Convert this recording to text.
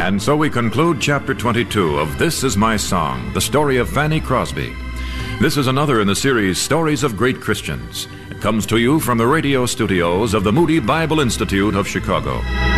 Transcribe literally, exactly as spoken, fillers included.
And so we conclude Chapter twenty-two of This Is My Song, the story of Fanny Crosby. This is another in the series Stories of Great Christians. It comes to you from the radio studios of the Moody Bible Institute of Chicago.